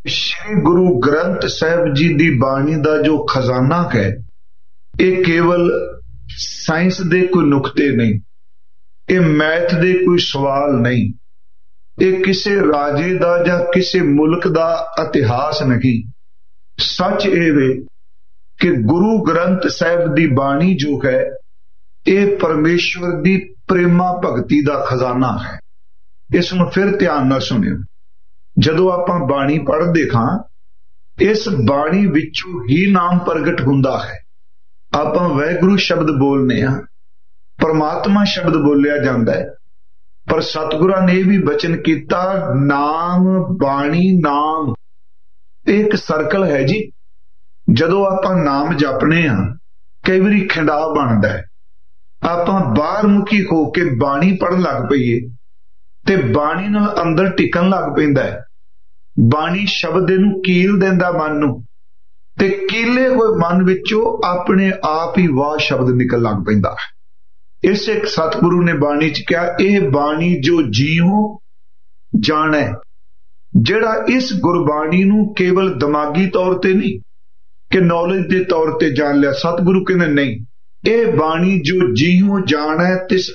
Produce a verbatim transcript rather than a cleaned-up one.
श्री गुरु ग्रंथ साहिब जी दी बाणी दा जो खजाना है, ये केवल साइंस दे कोई नुकते नहीं, ये मैथ दे कोई सवाल नहीं, ये किसी राजे दा या किसी मुल्क दा इतिहास नहीं। सच ये वे कि गुरु ग्रंथ साहिब दी बाणी जो है, ये परमेश्वर दी प्रेमा भगती दा खजाना है। इसनूं फिर ध्यान नाल सुनियो। जदों आपां बाणी पढ़दे हां, इस बाणी विचों ही नाम प्रगट हुंदा है। आपां वैगुरू शब्द बोलने आ, परमात्मा शब्द बोलिया जांदा है, पर सतगुरां ने भी बचन कीता नाम बाणी नाम एक सर्कल है जी। जदों आपां नाम जपने आ, कई वारी खिंडा बनदा है, आपां बाहर मुखी हो के बाणी पढ़न लग पईए ते बाणी नाल अंदर टिकन लग पैंदा है। बाणी शब्द नूं कील देंदा मन नूं, ते कीले होए मन विचों अपने आप ही वाह शब्द निकल लग पैंदा है। इस एक सतगुरु ने बाणी च कहा, यह बाणी जो जीओ जाने, जिहड़ा इस गुरबाणी नूं केवल दिमागी तौर ते नहीं कि नॉलेज के तौर ते जान लिया, सतगुरु कहने नहीं, यह बाणी जो जीओ जाने तिस